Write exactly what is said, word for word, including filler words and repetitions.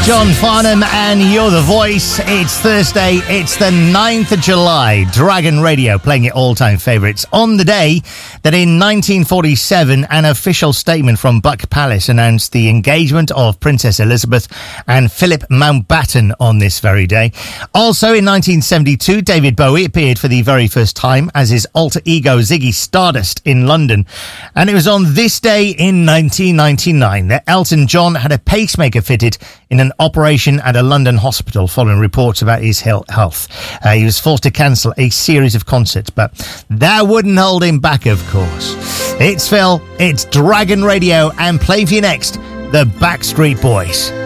John Farnham and You're the Voice. It's Thursday, it's the ninth of July. Dragon Radio playing your all-time favourites on the day that in nineteen forty-seven an official statement from Buck Palace announced the engagement of Princess Elizabeth and Philip Mountbatten on this very day. Also in nineteen seventy-two, David Bowie appeared for the very first time as his alter ego Ziggy Stardust in London. And it was on this day in nineteen ninety-nine that Elton John had a pacemaker fitted in an operation at a London hospital following reports about his health. Uh, he was forced to cancel a series of concerts, but that wouldn't hold him back, of course. It's Phil, it's Dragon Radio, and playing for you next, the Backstreet Boys.